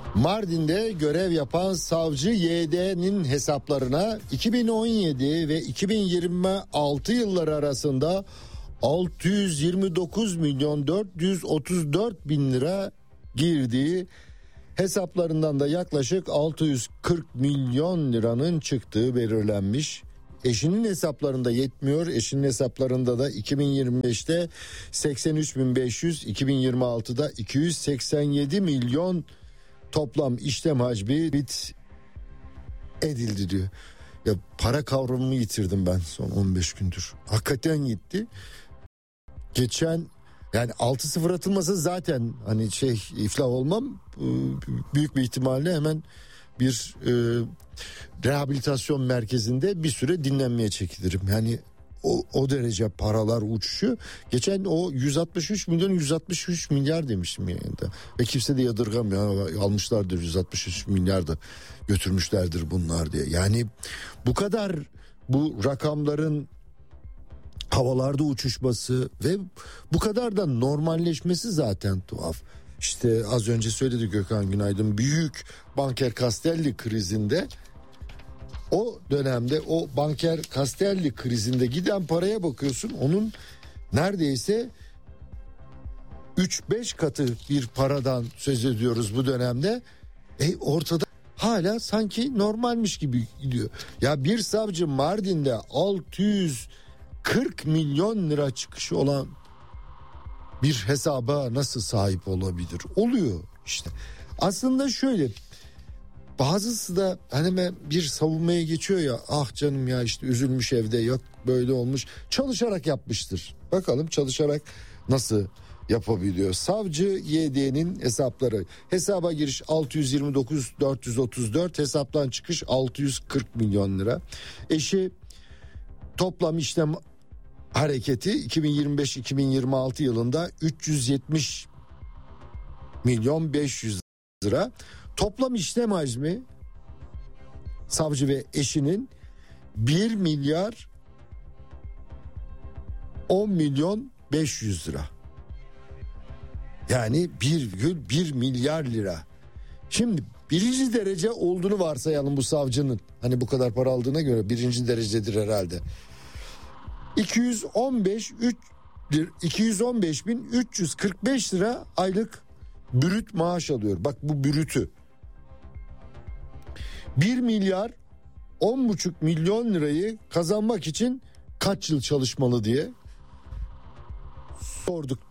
Mardin'de görev yapan savcı YD'nin hesaplarına 2017 ve 2026 yılları arasında 629 milyon 434 bin lira girdiği, hesaplarından da yaklaşık 640 milyon liranın çıktığı belirlenmiş. Eşinin hesaplarında yetmiyor. Eşinin hesaplarında da 2025'te 83.500, 2026'da 287 milyon toplam işlem hacmi edildi diyor. Ya para kavramımı yitirdim ben son 15 gündür. Hakikaten gitti. Geçen yani 6-0 atılmasa zaten hani iflah olmam, büyük bir ihtimalle hemen bir rehabilitasyon merkezinde bir süre dinlenmeye çekilirim. Yani o derece paralar uçuşuyor. Geçen o 163 milyon 163 milyar demiştim yayında. Ve kimse de yadırgamıyor. Almışlardır 163 milyar da götürmüşlerdir bunlar diye. Yani bu kadar bu rakamların havalarda uçuşması ve bu kadar da normalleşmesi zaten tuhaf. İşte az önce söyledi Gökhan Günaydın, büyük Banker Castelli krizinde, o dönemde o Banker Castelli krizinde giden paraya bakıyorsun, onun neredeyse 3-5 katı bir paradan söz ediyoruz bu dönemde. Ortada hala sanki normalmiş gibi gidiyor. Ya bir savcı Mardin'de 640 milyon lira çıkışı olan bir hesaba nasıl sahip olabilir? Oluyor işte. Aslında şöyle, bazısı da hani bir savunmaya geçiyor ya, ah canım ya işte üzülmüş evde, yok böyle olmuş, çalışarak yapmıştır. Bakalım çalışarak nasıl yapabiliyor? Savcı YD'nin hesapları: hesaba giriş 629.434, hesaptan çıkış 640 milyon lira. Eşi toplam işlem hareketi 2025-2026 yılında 370 milyon 500 lira. Toplam işlem hacmi savcı ve eşinin 1 milyar 10 milyon 500 lira. Yani 1,1 milyar lira. Şimdi birinci derece olduğunu varsayalım bu savcının. Hani bu kadar para aldığına göre birinci derecedir herhalde. 215.345 lira aylık brüt maaş alıyor. Bak bu brütü. 1 milyar 10,5 milyon lirayı kazanmak için kaç yıl çalışmalı diye sorduk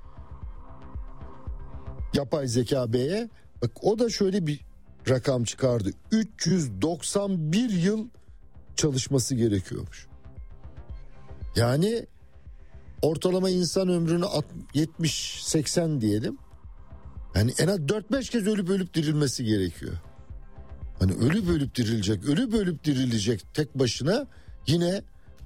yapay zeka B'ye. Bak o da şöyle bir rakam çıkardı. 391 yıl çalışması gerekiyormuş. Yani ortalama insan ömrünü 70-80 diyelim. Yani en az 4-5 kez ölüp dirilmesi gerekiyor. Hani ölüp dirilecek tek başına yine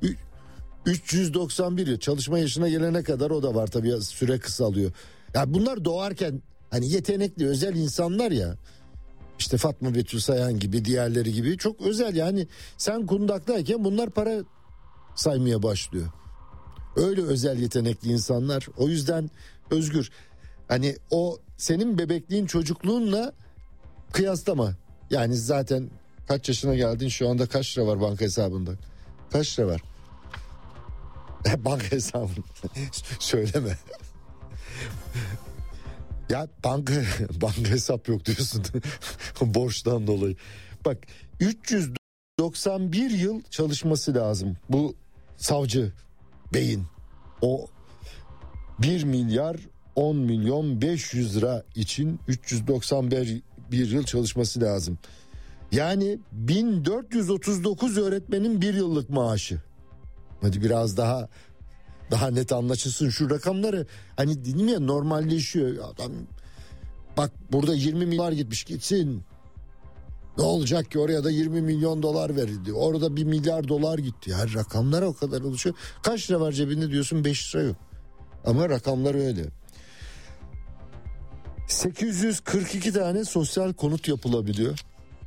391 yıl. Çalışma yaşına gelene kadar o da var tabii, süre kısalıyor. Ya bunlar doğarken hani yetenekli özel insanlar ya. İşte Fatma Betül Sayan gibi, diğerleri gibi çok özel, yani sen kundaktayken bunlar para saymaya başlıyor. Öyle özel yetenekli insanlar. O yüzden Özgür, hani o senin bebekliğin, çocukluğunla kıyaslama. Yani zaten kaç yaşına geldin, şu anda kaç lira var banka hesabında? Kaç lira var? Banka hesabın. Söyleme. Ya banka hesap yok diyorsun. Borçtan dolayı. Bak 391 yıl çalışması lazım bu savcı beyin. O 1 milyar 10 milyon 500 lira için 391 yıl çalışması lazım. Yani 1439 öğretmenin bir yıllık maaşı. Hadi biraz daha net anlaşılsın şu rakamları. Hani dedim ya, normalleşiyor. Adam bak burada 20 milyar gitmiş, gitsin. Ne olacak ki, oraya da 20 milyon dolar verildi. Orada 1 milyar dolar gitti. Yani rakamlar o kadar oluşuyor. Kaç lira var cebinde diyorsun, 5 lira yok. Ama rakamlar öyle. 842 tane sosyal konut yapılabiliyor.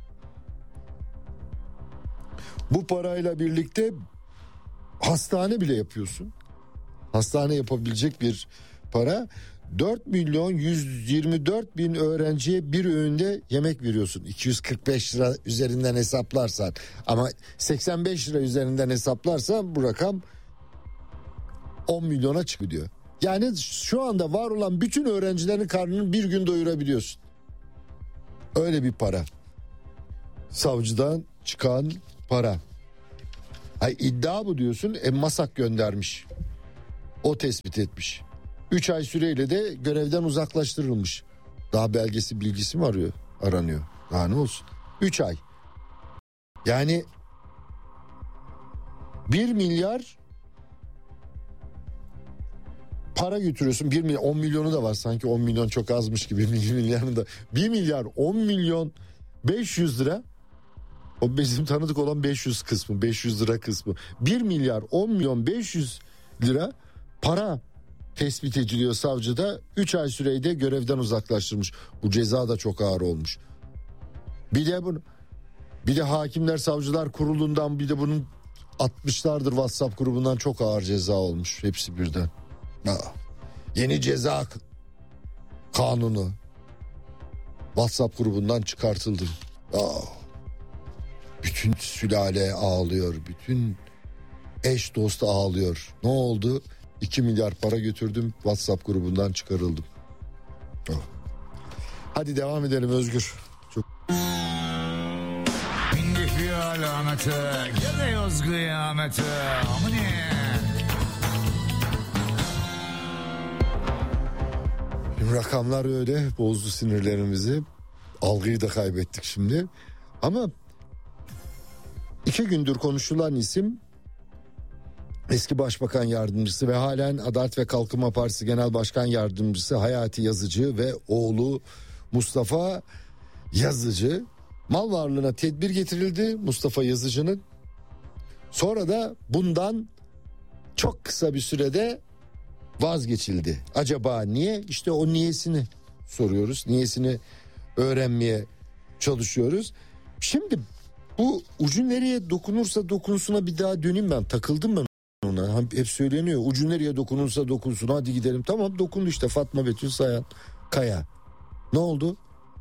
Bu parayla birlikte hastane bile yapıyorsun. Hastane yapabilecek bir para. 4 milyon 124 bin öğrenciye bir öğünde yemek veriyorsun. 245 lira üzerinden hesaplarsan, ama 85 lira üzerinden hesaplarsan bu rakam 10 milyona çıkıyor. Yani şu anda var olan bütün öğrencilerin karnını bir gün doyurabiliyorsun. Öyle bir para. Savcıdan çıkan para. Ay, iddia bu diyorsun. MASAK göndermiş. O tespit etmiş. 3 ay süreyle de görevden uzaklaştırılmış. Daha belgesi bilgisi mi aranıyor? Daha ne olsun? 3 ay. Yani 1 milyar para götürüyorsun. 1 milyar, 10 milyonu da var. Sanki 10 milyon çok azmış gibi. 1 milyarın da. 1 milyar 10 milyon 500 lira. O bizim tanıdık olan 500 kısmı. 500 lira kısmı. 1 milyar 10 milyon 500 lira para tespit ediliyor savcıda. 3 ay süreyle görevden uzaklaştırmış. Bu ceza da çok ağır olmuş. Bir de Hakimler Savcılar Kurulu'ndan, bir de bunun 60'lardır WhatsApp grubundan çok ağır ceza olmuş. Hepsi birden. Yeni ceza kanunu WhatsApp grubundan çıkartıldı. Bütün sülale ağlıyor. Bütün eş dost ağlıyor. Ne oldu? 2 milyar para götürdüm, WhatsApp grubundan çıkarıldım. Hadi devam edelim Özgür. Çok... Şimdi rakamlar öyle bozdu sinirlerimizi. Algıyı da kaybettik şimdi. Ama 2 gündür konuşulan isim eski Başbakan Yardımcısı ve halen Adalet ve Kalkınma Partisi Genel Başkan Yardımcısı Hayati Yazıcı ve oğlu Mustafa Yazıcı. Mal varlığına tedbir getirildi Mustafa Yazıcı'nın. Sonra da bundan çok kısa bir sürede vazgeçildi. Acaba niye? İşte o niyesini soruyoruz. Niyesini öğrenmeye çalışıyoruz. Şimdi bu ucu nereye dokunursa dokunsuna bir daha döneyim ben. Takıldım ben ona. Hep söyleniyor. Ucu nereye dokunursa dokunsun. Hadi gidelim. Tamam, dokundu işte Fatma Betül Sayan Kaya. Ne oldu?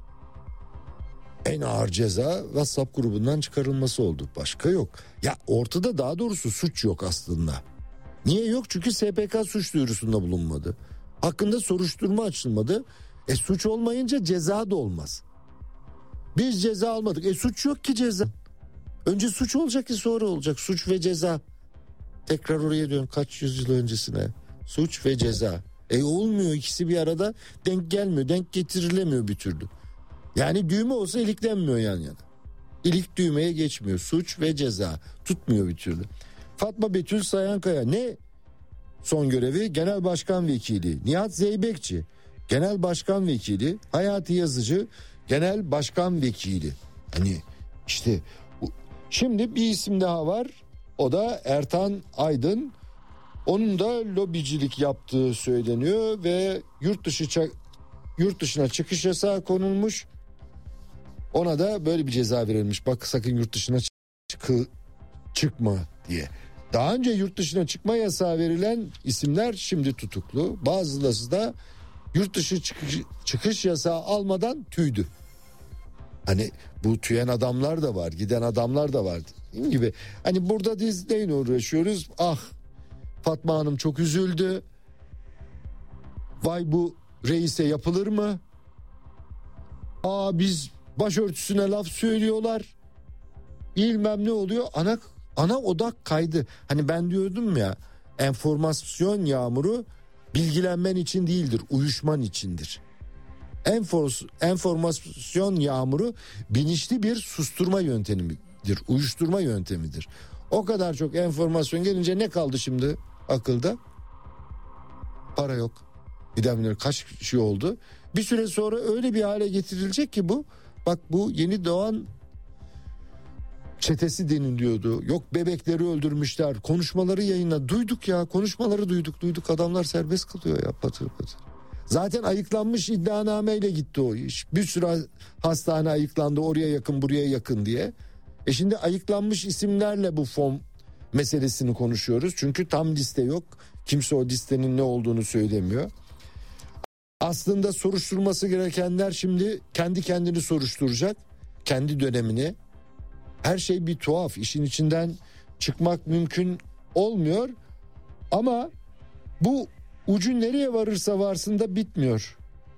En ağır ceza WhatsApp grubundan çıkarılması oldu. Başka yok. Ya ortada daha doğrusu suç yok aslında. Niye yok? Çünkü SPK suç duyurusunda bulunmadı. Hakkında soruşturma açılmadı. Suç olmayınca ceza da olmaz. Biz ceza almadık. Suç yok ki ceza. Önce suç olacak ki sonra olacak. Suç ve ceza. Tekrar oraya dön, kaç yüzyıl öncesine. Suç ve ceza. Olmuyor, ikisi bir arada denk gelmiyor. Denk getirilemiyor bir türlü. Yani düğme olsa iliklenmiyor yan yana. İlik düğmeye geçmiyor. Suç ve ceza tutmuyor bir türlü. Fatma Betül Sayankaya ne? Son görevi Genel Başkan Vekili. Nihat Zeybekçi Genel Başkan Vekili. Hayati Yazıcı Genel Başkan Vekili. Hani işte şimdi bir isim daha var. O da Ertan Aydın. Onun da lobicilik yaptığı söyleniyor ve yurt dışına çıkış yasağı konulmuş. Ona da böyle bir ceza verilmiş. Bak sakın yurt dışına çıkma diye. Daha önce yurt dışına çıkma yasağı verilen isimler şimdi tutuklu. Bazıları da yurt dışı çıkış yasağı almadan tüydü. Hani bu tüyen adamlar da var, giden adamlar da var. Dediğim gibi hani burada biz neyle uğraşıyoruz? Fatma Hanım çok üzüldü. Vay, bu reise yapılır mı? Biz başörtüsüne laf söylüyorlar. Bilmem ne oluyor. Ana odak kaydı. Hani ben diyordum ya, enformasyon yağmuru bilgilenmen için değildir, uyuşman içindir. Enformasyon yağmuru bilinçli bir susturma yöntemidir, uyuşturma yöntemidir. O kadar çok enformasyon gelince ne kaldı şimdi akılda? Para yok. Gidemiyor. Kaç kişi oldu? Bir süre sonra öyle bir hale getirilecek ki bu. Bak, bu yeni doğan çetesi deniliyordu. Yok, bebekleri öldürmüşler. Konuşmaları yayına duyduk ya. Konuşmaları duyduk. Adamlar serbest kalıyor ya, patır patır. Zaten ayıklanmış iddianameyle gitti o iş. Bir sürü hastane ayıklandı, oraya yakın buraya yakın diye. Şimdi ayıklanmış isimlerle bu fon meselesini konuşuyoruz. Çünkü tam liste yok. Kimse o listenin ne olduğunu söylemiyor. aslında soruşturması gerekenler şimdi kendi kendini soruşturacak. Kendi dönemini. Her şey bir tuhaf. İşin içinden çıkmak mümkün olmuyor. Ama bu ucu nereye varırsa varsın da bitmiyor.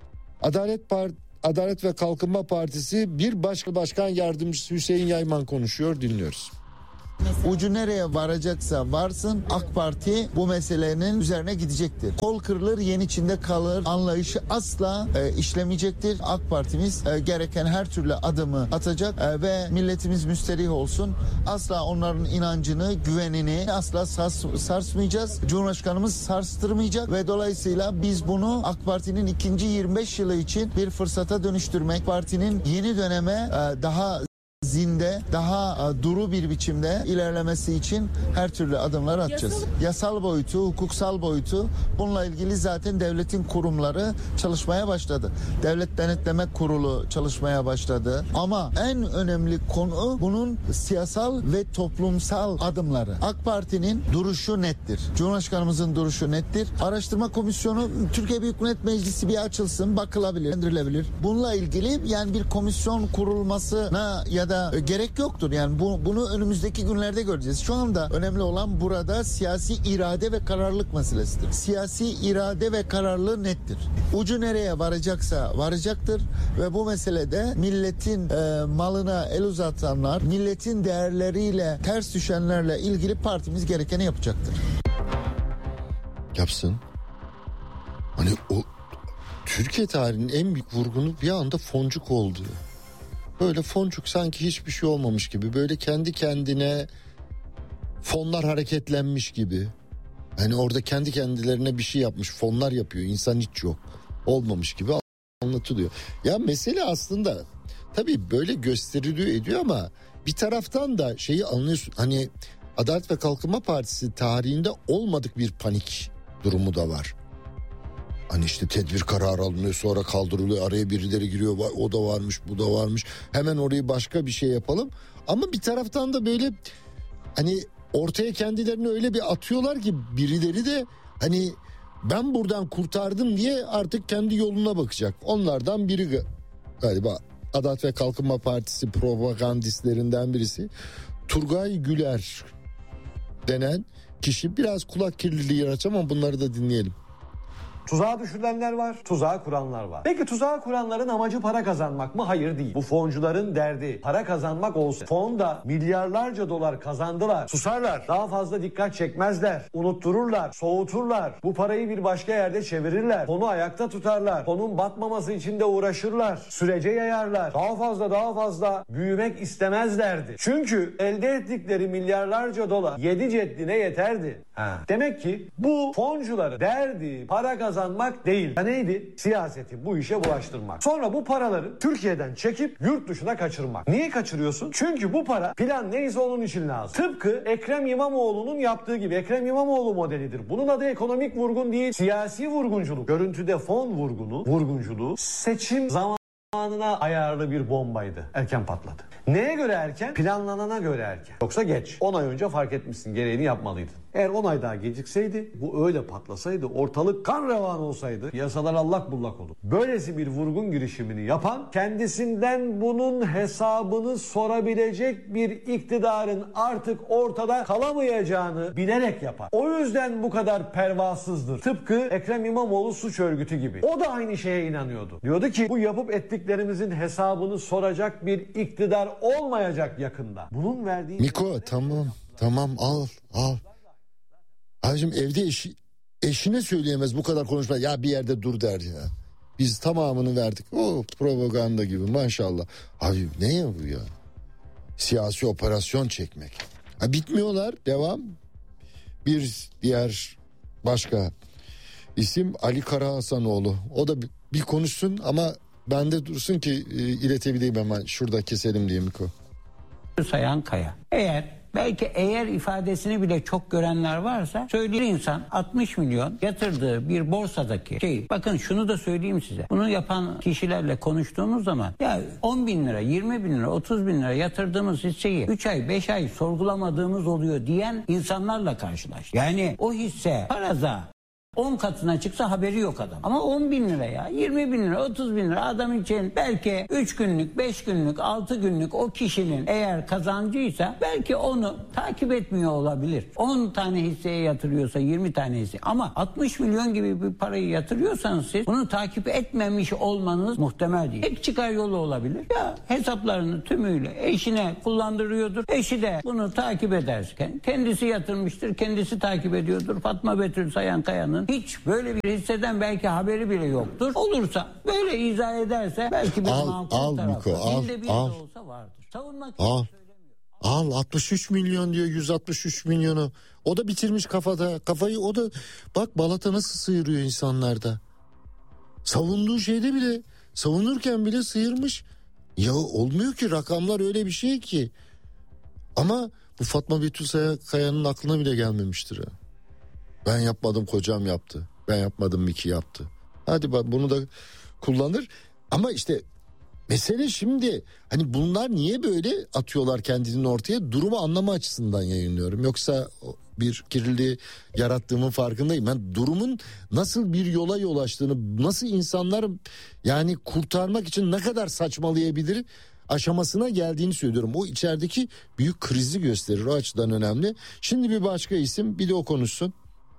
Adalet ve Kalkınma Partisi bir başkan yardımcısı Hüseyin Yayman konuşuyor, dinliyoruz. Ucu nereye varacaksa varsın AK Parti bu meselenin üzerine gidecektir. Kol kırılır yen içinde kalır anlayışı asla işlemeyecektir. AK Partimiz gereken her türlü adımı atacak ve milletimiz müsterih olsun. Asla onların inancını, güvenini asla sarsmayacağız. Cumhurbaşkanımız sarstırmayacak ve dolayısıyla biz bunu AK Parti'nin ikinci 25 yılı için bir fırsata dönüştürmek, partinin yeni döneme daha zinde, daha duru bir biçimde ilerlemesi için her türlü adımlar atacağız. Yasal boyutu, hukuksal boyutu, bununla ilgili zaten devletin kurumları çalışmaya başladı. Devlet Denetleme Kurulu çalışmaya başladı. Ama en önemli konu bunun siyasal ve toplumsal adımları. AK Parti'nin duruşu nettir. Cumhurbaşkanımızın duruşu nettir. Araştırma komisyonu, Türkiye Büyük Millet Meclisi bir açılsın, bakılabilir. Bununla ilgili yani bir komisyon kurulmasına ya da gerek yoktur. Yani bunu önümüzdeki günlerde göreceğiz. Şu anda önemli olan burada siyasi irade ve kararlılık meselesidir. Siyasi irade ve kararlılığı nettir. Ucu nereye varacaksa varacaktır ve bu meselede milletin malına el uzatanlar, milletin değerleriyle ters düşenlerle ilgili partimiz gerekeni yapacaktır. Yapsın. Hani o Türkiye tarihinin en büyük vurgunu bir anda foncuk oldu. Böyle foncuk sanki hiçbir şey olmamış gibi, böyle kendi kendine fonlar hareketlenmiş gibi. Hani orada kendi kendilerine bir şey yapmış, fonlar yapıyor, insan hiç yok olmamış gibi anlatılıyor. Ya mesele aslında tabii böyle gösteriliyor ediyor ama bir taraftan da şeyi anlıyorsun, hani Adalet ve Kalkınma Partisi tarihinde olmadık bir panik durumu da var. Hani işte tedbir kararı alınıyor, sonra kaldırılıyor, araya birileri giriyor, o da varmış, bu da varmış, hemen orayı başka bir şey yapalım. Ama bir taraftan da böyle hani ortaya kendilerini öyle bir atıyorlar ki birileri de hani ben buradan kurtardım diye artık kendi yoluna bakacak. Onlardan biri galiba Adalet ve Kalkınma Partisi propagandistlerinden birisi Turgay Güler denen kişi. Biraz kulak kirliliği yaratacağım ama bunları da dinleyelim. Tuzağa düşürülenler var, tuzağa kuranlar var. Peki tuzağa kuranların amacı para kazanmak mı? Hayır değil. Bu foncuların derdi para kazanmak olsa fonda milyarlarca dolar kazandılar. Susarlar, daha fazla dikkat çekmezler, unuttururlar, soğuturlar. Bu parayı bir başka yerde çevirirler. Fonu ayakta tutarlar. Fonun batmaması için de uğraşırlar. Sürece yayarlar. Daha fazla büyümek istemezlerdi. Çünkü elde ettikleri milyarlarca dolar 7 ceddine yeterdi. Demek ki bu foncuların derdi para kazanmak değil. Neydi? Siyaseti bu işe bulaştırmak. Sonra bu paraları Türkiye'den çekip yurt dışına kaçırmak. Niye kaçırıyorsun? Çünkü bu para plan neyse onun için lazım. Tıpkı Ekrem İmamoğlu'nun yaptığı gibi. Ekrem İmamoğlu modelidir. Bunun adı ekonomik vurgun değil, siyasi vurgunculuk. Görüntüde fon vurgunculuğu seçim zamanına ayarlı bir bombaydı. Erken patladı. Neye göre erken? Planlanana göre erken. Yoksa geç. 10 ay önce fark etmişsin, gereğini yapmalıydın. Eğer 10 ay daha gecikseydi, bu öyle patlasaydı, ortalık kan revan olsaydı, piyasalar allak bullak olur. Böylesi bir vurgun girişimini yapan, kendisinden bunun hesabını sorabilecek bir iktidarın artık ortada kalamayacağını bilerek yapar. O yüzden bu kadar pervasızdır. Tıpkı Ekrem İmamoğlu suç örgütü gibi. O da aynı şeye inanıyordu. Diyordu ki bu yapıp ettiklerimizin hesabını soracak bir iktidar olmayacak yakında. Bunun verdiği... Miko tamam al. Hacım evde eşine söyleyemez bu kadar konuşma. Ya bir yerde dur der ya. Biz tamamını verdik. O propaganda gibi maşallah. Abi ne ya bu ya? Siyasi operasyon çekmek. Bitmiyorlar, devam. Bir diğer başka isim Ali Karahasanoğlu. O da bir konuşsun ama bende dursun ki iletebileyim, hemen şurada keselim diye Miko. Sayan Kaya. Eğer ifadesini bile çok görenler varsa söyleyen insan 60 milyon yatırdığı bir borsadaki bakın şunu da söyleyeyim size. Bunu yapan kişilerle konuştuğumuz zaman ya 10 bin lira, 20 bin lira, 30 bin lira yatırdığımız hisseyi 3 ay 5 ay sorgulamadığımız oluyor diyen insanlarla karşılaştık. Yani o hisse faraza 10 katına çıksa haberi yok adam. Ama 10 bin lira ya, 20 bin lira, 30 bin lira adam için belki 3 günlük, 5 günlük, 6 günlük o kişinin eğer kazancıysa belki onu takip etmiyor olabilir. 10 tane hisseye yatırıyorsa 20 tane hisse ama 60 milyon gibi bir parayı yatırıyorsanız siz bunu takip etmemiş olmanız muhtemel değil. Tek çıkar yolu olabilir. Ya hesaplarını tümüyle eşine kullandırıyordur. Eşi de bunu takip ederken kendisi yatırmıştır, kendisi takip ediyordur. Fatma Betül Sayankaya'nın hiç böyle bir hisseden belki haberi bile yoktur. Olursa böyle izah ederse belki bir makul tarafı. Binde bir de olsa vardır. Savunmak için söylemiyorum. 63 milyon diyor, 163 milyonu. O da bitirmiş kafayı, o da bak balata nasıl sıyırıyor insanlarda. Savunduğu şeyde bile, savunurken bile sıyırmış. Ya olmuyor ki, rakamlar öyle bir şey ki. Ama bu Fatma Betül Sayankaya'nın aklına bile gelmemiştir ha. Ben yapmadım, kocam yaptı. Ben yapmadım, Miki yaptı. Hadi bak, bunu da kullanır. Ama işte mesele şimdi hani bunlar niye böyle atıyorlar kendini ortaya? Durumu anlama açısından yayınlıyorum. Yoksa bir kirliliği yarattığımın farkındayım. Ben durumun nasıl bir yola yol açtığını, nasıl insanlar yani kurtarmak için ne kadar saçmalayabilir aşamasına geldiğini söylüyorum. O içerideki büyük krizi gösterir, o açıdan önemli. Şimdi bir başka isim, bir de o konuşsun.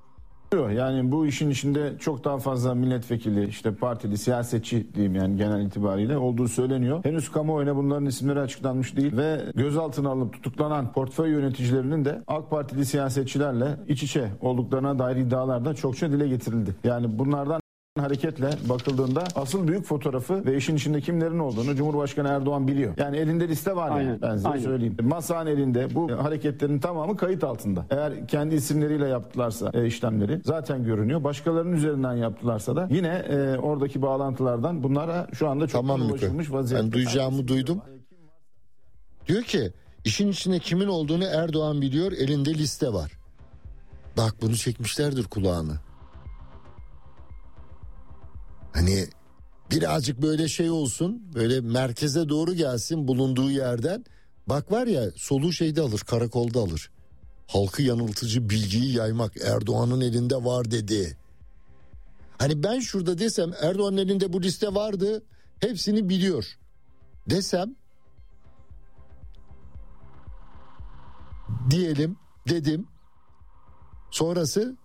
Yani bu işin içinde çok daha fazla milletvekili, işte partili, siyasetçi diyeyim yani genel itibariyle olduğu söyleniyor. Henüz kamuoyuna bunların isimleri açıklanmış değil ve gözaltına alınıp tutuklanan portföy yöneticilerinin de AK Partili siyasetçilerle iç içe olduklarına dair iddialar da çokça dile getirildi. Yani bunlardan hareketle bakıldığında asıl büyük fotoğrafı ve işin içinde kimlerin olduğunu Cumhurbaşkanı Erdoğan biliyor. Yani elinde liste var yani, ben size söyleyeyim. Masanın elinde bu hareketlerin tamamı kayıt altında. Eğer kendi isimleriyle yaptılarsa işlemleri zaten görünüyor. Başkalarının üzerinden yaptılarsa da yine oradaki bağlantılardan bunlara şu anda çok ulaşılmış vaziyette. Ben duyacağımı duydum. Diyor ki işin içinde kimin olduğunu Erdoğan biliyor, elinde liste var. Bak bunu çekmişlerdir kulağını. Hani birazcık böyle şey olsun, böyle merkeze doğru gelsin bulunduğu yerden. Bak var ya, soluğu şeyde alır, karakolda alır. Halkı yanıltıcı bilgiyi yaymak Erdoğan'ın elinde var dedi. Hani ben şurada desem Erdoğan'ın elinde bu liste vardı, hepsini biliyor desem, diyelim dedim, sonrası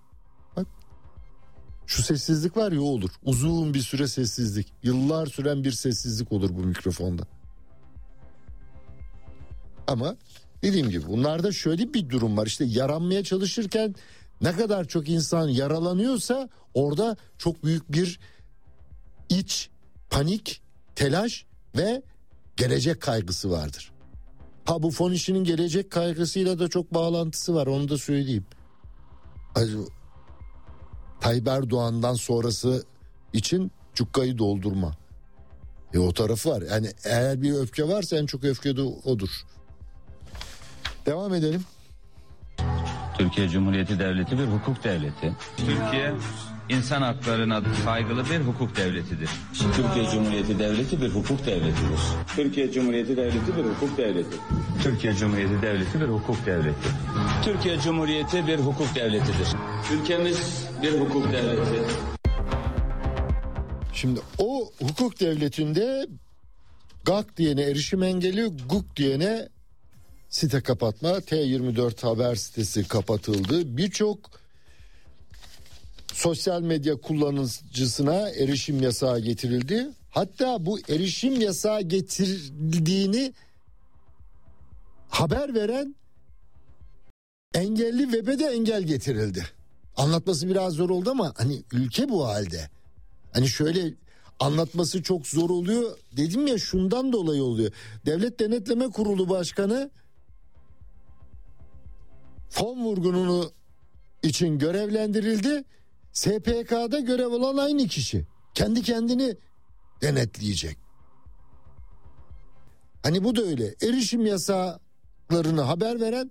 şu sessizlik var ya, o olur. Uzun bir süre sessizlik. Yıllar süren bir sessizlik olur bu mikrofonda. Ama dediğim gibi bunlarda şöyle bir durum var. İşte yaranmaya çalışırken ne kadar çok insan yaralanıyorsa orada çok büyük bir iç panik, telaş ve gelecek kaygısı vardır. Ha, bu fon işinin gelecek kaygısıyla da çok bağlantısı var, onu da söyleyeyim. Tayyip Erdoğan'dan sonrası için cukkayı doldurma. O tarafı var. Yani eğer bir öfke varsa en çok öfke de odur. Devam edelim. Türkiye Cumhuriyeti Devleti bir hukuk devleti. Türkiye insan haklarına saygılı bir hukuk devletidir. Türkiye Cumhuriyeti Devleti bir hukuk devletidir. Türkiye Cumhuriyeti Devleti bir hukuk devleti. Türkiye Cumhuriyeti Devleti bir hukuk devleti. Türkiye Cumhuriyeti bir hukuk devletidir. Ülkemiz bir hukuk devleti. Şimdi o hukuk devletinde GAK diyene erişim engeli, GUK diyene site kapatma, T24 haber sitesi kapatıldı. Birçok sosyal medya kullanıcısına erişim yasağı getirildi. Hatta bu erişim yasağı getirildiğini haber veren engelli web'e de engel getirildi. Anlatması biraz zor oldu ama hani ülke bu halde. Hani şöyle anlatması çok zor oluyor. Dedim ya, şundan dolayı oluyor. Devlet Denetleme Kurulu Başkanı fon vurgununu için görevlendirildi. SPK'da görev alan aynı kişi. Kendi kendini denetleyecek. Hani bu da öyle. Erişim yasaklarını haber veren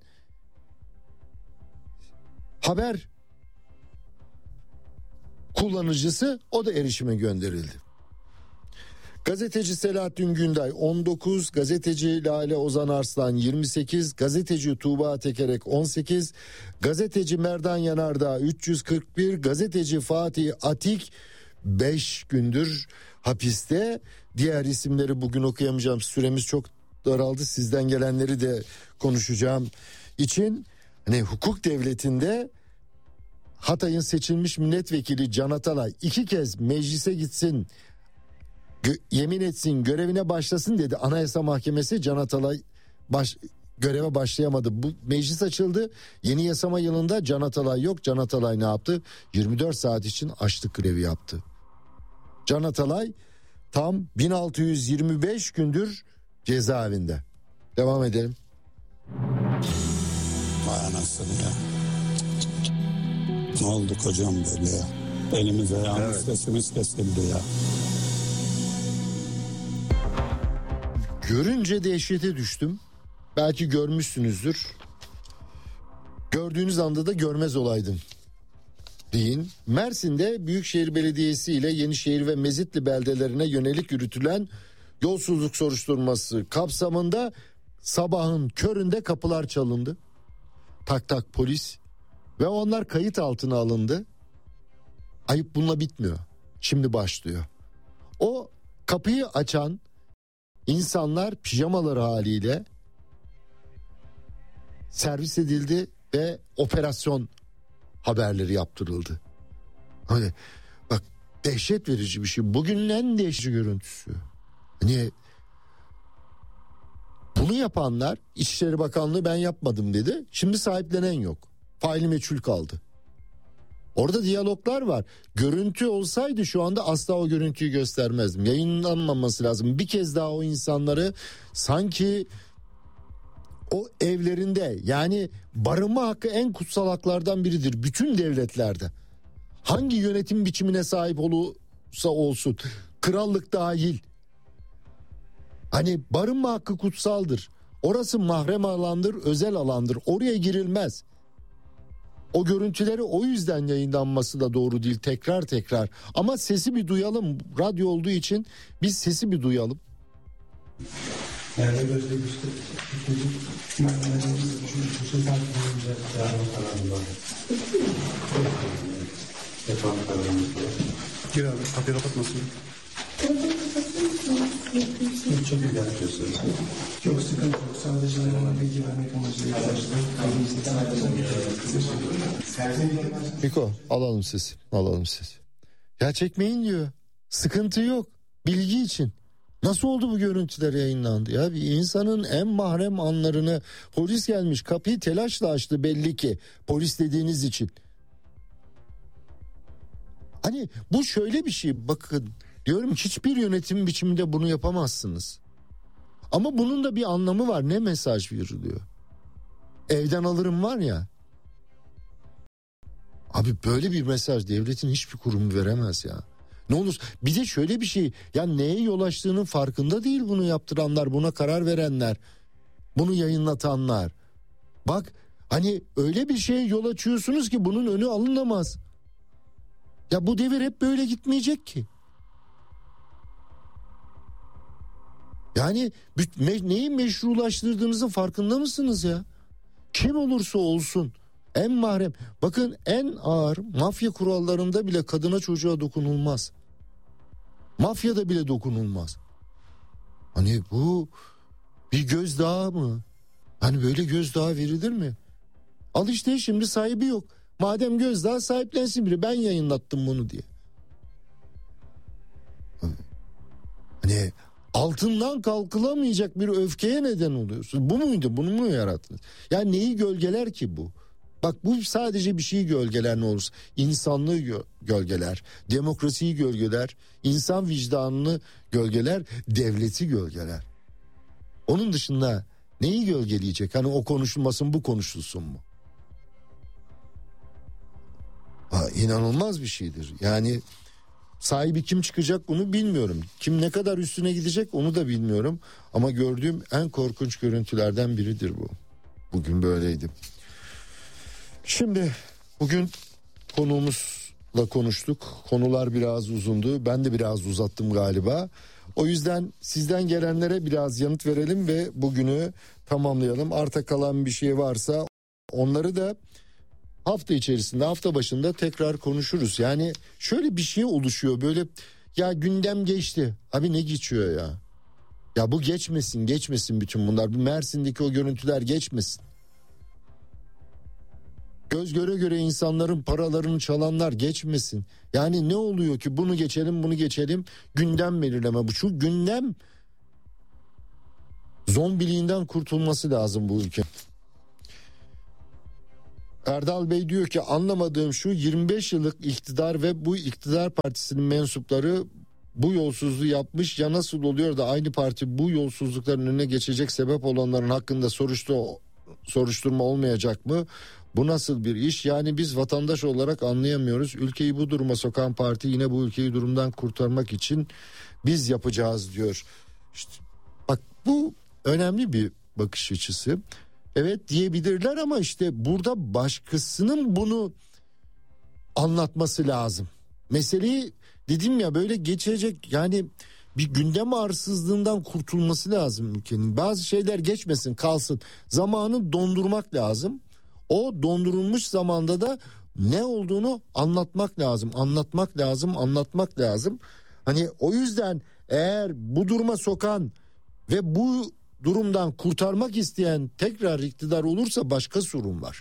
haber kullanıcısı, o da erişime gönderildi. Gazeteci Selahattin Günday 19, gazeteci Lale Ozan Arslan 28, gazeteci Tuğba Tekerek 18, gazeteci Merdan Yanardağ 341, gazeteci Fatih Atik 5 gündür hapiste. Diğer isimleri bugün okuyamayacağım, süremiz çok daraldı. Sizden gelenleri de konuşacağım için hani hukuk devletinde Hatay'ın seçilmiş milletvekili Can Atalay 2 kez meclise gitsin, yemin etsin, görevine başlasın dedi. Anayasa Mahkemesi Can Atalay göreve başlayamadı. Bu meclis açıldı. Yeni yasama yılında Can Atalay yok. Can Atalay ne yaptı? 24 saat için açlık grevi yaptı. Can Atalay tam 1625 gündür cezaevinde. Devam edelim. Vay anasını ya. Ne oldu kocam böyle ya? Elimiz ayağımız sesimiz kesildi ya. Görünce dehşete düştüm. Belki görmüşsünüzdür. Gördüğünüz anda da görmez olaydım deyin. Mersin'de Büyükşehir Belediyesi ile Yenişehir ve Mezitli beldelerine yönelik yürütülen yolsuzluk soruşturması kapsamında sabahın köründe kapılar çalındı. Tak tak polis ve onlar kayıt altına alındı. Ayıp bununla bitmiyor. Şimdi başlıyor. O kapıyı açan insanlar pijamaları haliyle servis edildi ve operasyon haberleri yaptırıldı. Hani bak, dehşet verici bir şey. Bugünün en dehşet görüntüsü. Hani bunu yapanlar, İçişleri Bakanlığı ben yapmadım dedi. Şimdi sahiplenen yok. Faili meçhul kaldı. Orada diyaloglar var. Görüntü olsaydı şu anda asla o görüntüyü göstermezdim. Yayınlanmaması lazım. Bir kez daha o insanları sanki o evlerinde, yani barınma hakkı en kutsal haklardan biridir bütün devletlerde. Hangi yönetim biçimine sahip olursa olsun, krallık dahil. Hani barınma hakkı kutsaldır. Orası mahrem alandır, özel alandır. Oraya girilmez. O görüntüleri o yüzden yayınlanması da doğru değil, tekrar. Ama sesi bir duyalım. Radyo olduğu için biz sesi bir duyalım. Gir abi, kapıyı kapatmasın. Çok iyi yapıyorsunuz. Yok, sıkıntı yok. Sadece ona bilgi vermek amacıyla arkadaşlar. Miko, alalım sesi. Ya çekmeyin diyor. Sıkıntı yok. Bilgi için. Nasıl oldu bu görüntüler yayınlandı ya? Bir insanın en mahrem anlarını polis gelmiş, kapıyı telaşla açtı belli ki. Polis dediğiniz için. Hani bu şöyle bir şey, bakın diyorum, hiçbir yönetim biçiminde bunu yapamazsınız. Ama bunun da bir anlamı var. Ne mesaj veriliyor? Evden alırım var ya. Abi böyle bir mesaj devletin hiçbir kurumu veremez ya. Ne olur, bir de şöyle bir şey, ya neye yol açtığının farkında değil bunu yaptıranlar, buna karar verenler, bunu yayınlatanlar. Bak hani öyle bir şeye yol açıyorsunuz ki bunun önü alınamaz. Ya bu devir hep böyle gitmeyecek ki. Yani neyi meşrulaştırdığınızın farkında mısınız ya? Kim olursa olsun en mahrem. Bakın en ağır mafya kurallarında bile kadına çocuğa dokunulmaz. Mafyada bile dokunulmaz. Hani bu bir gözdağı mı? Hani böyle gözdağı verilir mi? Al işte, şimdi sahibi yok. Madem gözdağı, sahiplensin biri. Ben yayınlattım bunu diye. Hani altından kalkılamayacak bir öfkeye neden oluyorsun. Bu muydu? Bunu mu yarattınız? Yani neyi gölgeler ki bu? Bak bu sadece bir şeyi gölgeler ne olursa. İnsanlığı gölgeler, demokrasiyi gölgeler, insan vicdanını gölgeler, devleti gölgeler. Onun dışında neyi gölgeleyecek? Hani o konuşulmasın, bu konuşulsun mu? İnanılmaz bir şeydir. Yani sahibi kim çıkacak bunu bilmiyorum. Kim ne kadar üstüne gidecek onu da bilmiyorum. Ama gördüğüm en korkunç görüntülerden biridir bu. Bugün böyleydi. Şimdi bugün konuğumuzla konuştuk. Konular biraz uzundu. Ben de biraz uzattım galiba. O yüzden sizden gelenlere biraz yanıt verelim ve bugünü tamamlayalım. Arta kalan bir şey varsa onları da hafta içerisinde, hafta başında tekrar konuşuruz. Yani şöyle bir şey oluşuyor böyle, ya gündem geçti. Abi ne geçiyor ya? Ya bu geçmesin bütün bunlar. Bir Mersin'deki o görüntüler geçmesin. Göz göre göre insanların paralarını çalanlar geçmesin. Yani ne oluyor ki bunu geçelim gündem belirleme bu. Şu gündem zombiliğinden kurtulması lazım bu ülke. Erdal Bey diyor ki anlamadığım şu 25 yıllık iktidar ve bu iktidar partisinin mensupları bu yolsuzluğu yapmış ya nasıl oluyor da aynı parti bu yolsuzlukların önüne geçecek sebep olanların hakkında soruşturma olmayacak mı? Bu nasıl bir iş? Yani biz vatandaş olarak anlayamıyoruz. Ülkeyi bu duruma sokan parti yine bu ülkeyi durumdan kurtarmak için biz yapacağız diyor. İşte bak bu önemli bir bakış açısı. Evet diyebilirler ama işte burada başkasının bunu anlatması lazım. Meseleyi dedim ya böyle geçecek, yani bir gündem arsızlığından kurtulması lazım ülkenin. Bazı şeyler geçmesin, kalsın. Zamanı dondurmak lazım. O dondurulmuş zamanda da ne olduğunu anlatmak lazım. Hani o yüzden eğer bu duruma sokan ve bu durumdan kurtarmak isteyen tekrar iktidar olursa başka sorun var.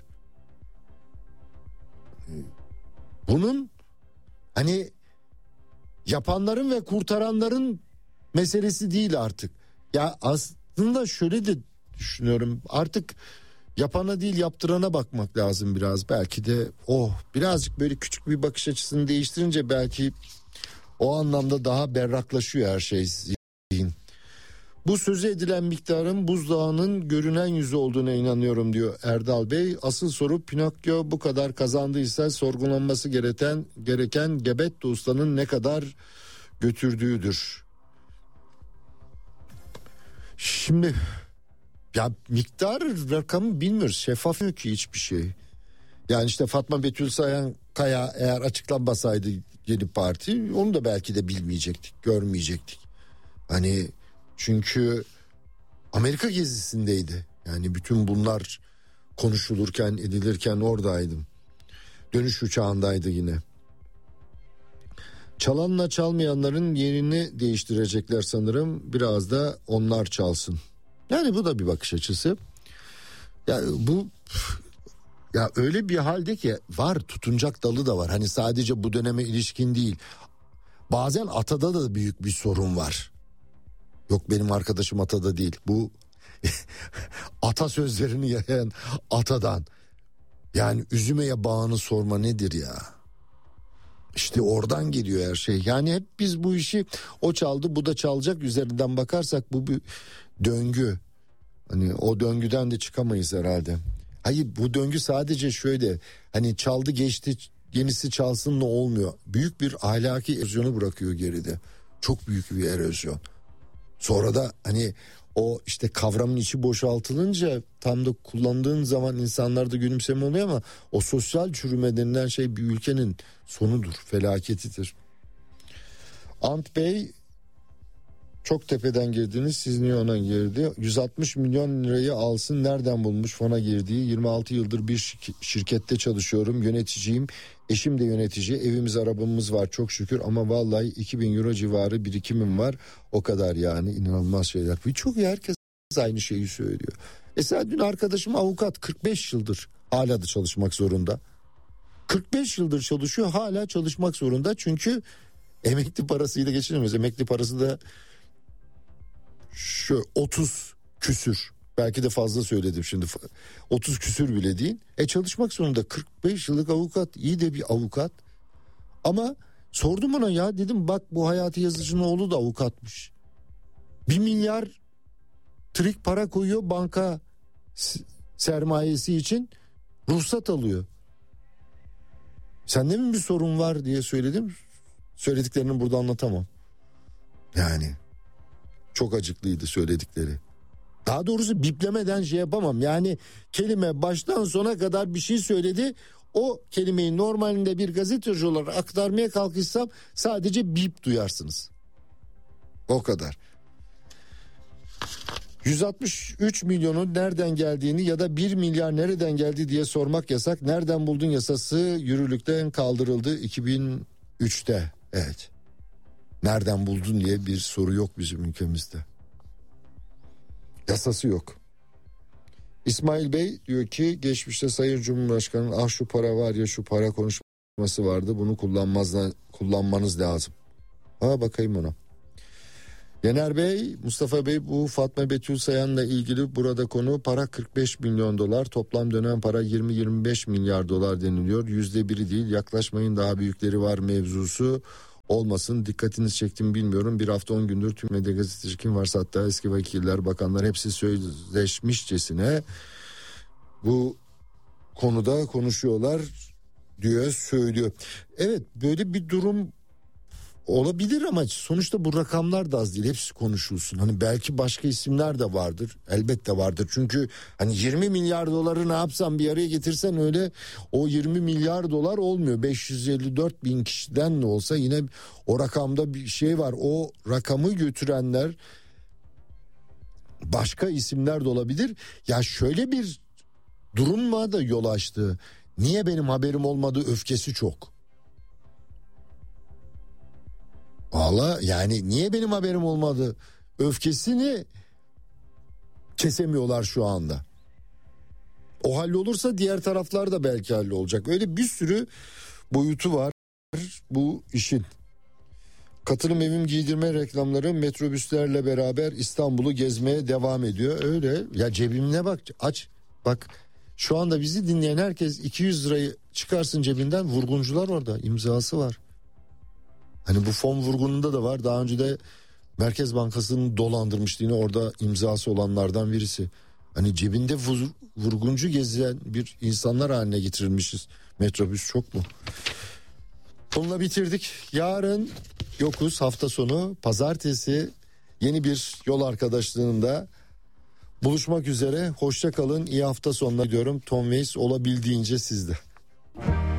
Bunun hani yapanların ve kurtaranların meselesi değil artık. Ya aslında şöyle de düşünüyorum, artık yapana değil yaptırana bakmak lazım biraz. Belki de birazcık böyle küçük bir bakış açısını değiştirince belki o anlamda daha berraklaşıyor her şey. Bu sözü edilen miktarın buzdağının görünen yüzü olduğuna inanıyorum diyor Erdal Bey. Asıl soru Pinokyo bu kadar kazandıysa sorgulanması gereken Gebetto Usta'nın ne kadar götürdüğüdür. Şimdi ya miktar rakamı bilmiyoruz. Şeffaf yok ki hiçbir şey. Yani işte Fatma Betül Kaya eğer açıklanmasaydı yeni parti, onu da belki de bilmeyecektik, görmeyecektik. Hani çünkü Amerika gezisindeydi. Yani bütün bunlar konuşulurken, edilirken oradaydım. Dönüş uçağındaydı yine. Çalanla çalmayanların yerini değiştirecekler sanırım. Biraz da onlar çalsın. Yani bu da bir bakış açısı. Ya bu öyle bir halde ki var, tutunacak dalı da var. Hani sadece bu döneme ilişkin değil. Bazen atada da büyük bir sorun var. Yok benim arkadaşım atada değil. Bu ata sözlerini yayan atadan. Yani üzümeye bağını sorma nedir ya? İşte oradan geliyor her şey. Yani hep biz bu işi o çaldı bu da çalacak üzerinden bakarsak bu bir döngü. Hani o döngüden de çıkamayız herhalde. Hayır, bu döngü sadece şöyle, hani çaldı geçti yenisi çalsın da olmuyor. Büyük bir ahlaki erozyonu bırakıyor geride. Çok büyük bir erozyon. Sonra da hani o işte kavramın içi boşaltılınca tam da kullandığın zaman insanlarda gülümseme oluyor ama o sosyal çürüme denilen şey bir ülkenin sonudur, felaketidir. Ant Bey, çok tepeden girdiniz, siz niye ona girdi? 160 milyon lirayı alsın, nereden bulmuş fona girdiği? 26 yıldır bir şirkette çalışıyorum, yöneticiyim, eşim de yönetici, evimiz arabamız var çok şükür ama vallahi 2000 euro civarı birikimim var, o kadar. Yani inanılmaz şeyler. Birçok herkes aynı şeyi söylüyor. Mesela dün arkadaşım avukat, 45 yıldır hala da çalışmak zorunda. 45 yıldır çalışıyor, hala çalışmak zorunda çünkü emekli parasıyla geçinemiyoruz. Emekli parası da şu 30 küsür, belki de fazla söyledim şimdi, 30 küsür bile değil. Çalışmak zorunda. 45 yıllık avukat, iyi de bir avukat. Ama sordum ona, ya dedim bak bu Hayati Yazıcı'nın oğlu da avukatmış. 1 milyar trik para koyuyor banka sermayesi için, ruhsat alıyor. Sende mi bir sorun var diye söyledim. Söylediklerini burada anlatamam. Yani çok acıklıydı söyledikleri. Daha doğrusu biplemeden şey yapamam. Yani kelime baştan sona kadar bir şey söyledi. O kelimeyi normalinde bir gazeteci olarak aktarmaya kalkışsam sadece bip duyarsınız. O kadar. 163 milyonun nereden geldiğini ya da 1 milyar nereden geldi diye sormak yasak. Nereden buldun yasası yürürlükten kaldırıldı 2003'te. Evet. Nereden buldun diye bir soru yok bizim ülkemizde. Yasası yok. İsmail Bey diyor ki geçmişte Sayın Cumhurbaşkanı'nın şu para var ya şu para konuşması vardı. Bunu kullanmanız lazım. Bakayım ona. Yener Bey, Mustafa Bey, bu Fatma Betül Sayan'la ilgili burada konu para 45 milyon dolar. Toplam dönen para 20-25 milyar dolar deniliyor. %1'i değil, yaklaşmayın daha büyükleri var mevzusu olmasın. Dikkatinizi çektim bilmiyorum. Bir hafta 10 gündür tüm medya gazeteci kim varsa hatta eski vekiller, bakanlar hepsi sözleşmişçesine bu konuda konuşuyorlar diyor, söylüyor. Evet, böyle bir durum olabilir ama sonuçta bu rakamlar da az değil, hepsi konuşulsun. Hani belki başka isimler de vardır, elbette vardır. Çünkü hani 20 milyar doları ne yapsan bir araya getirsen öyle o 20 milyar dolar olmuyor. 554 bin kişiden ne olsa yine o rakamda bir şey var. O rakamı götürenler başka isimler de olabilir. Ya şöyle bir durumla da yol açtı. Niye benim haberim olmadı öfkesi çok. Valla yani niye benim haberim olmadı öfkesini kesemiyorlar şu anda. O hallolursa diğer taraflar da belki hallolacak. Öyle bir sürü boyutu var bu işin. Katılım evim giydirme reklamları metrobüslerle beraber İstanbul'u gezmeye devam ediyor. Öyle ya, cebimine bak, aç bak, şu anda bizi dinleyen herkes 200 lirayı çıkarsın cebinden, vurguncular orada, imzası var. Hani bu fon vurgununda da var. Daha önce de Merkez Bankası'nın dolandırmıştı, yine orada imzası olanlardan birisi. Hani cebinde vurguncu gezen bir insanlar haline getirilmişiz. Metrobüs çok mu? Bununla bitirdik. Yarın yokuz, hafta sonu pazartesi yeni bir yol arkadaşlığında buluşmak üzere. Hoşça kalın, iyi hafta sonları diyorum. Tom Waits olabildiğince sizde.